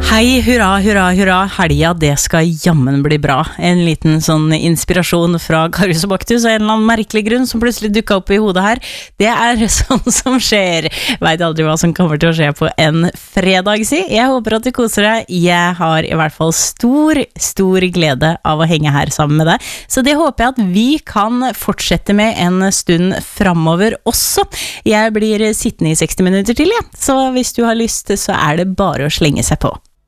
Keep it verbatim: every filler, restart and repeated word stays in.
Hei, hurra, hurra, hurra, helga, det skal jammen bli bra. En liten sånn inspirasjon fra Karius og Baktus og en eller annen merkelig grunn som plutselig dukket opp i hodet her. Det er sånn som skjer. Vet aldri hva som kommer til å skje på en fredag, si. Jeg håper at du koser deg. Jeg har i hvert fall stor, stor glede av å henge her sammen med deg. Så det håper jeg at vi kan fortsette med en stund fremover også. Jeg blir sittende i seksti minutter til, ja. Så hvis du har lyst, så er det bare å slenge seg på.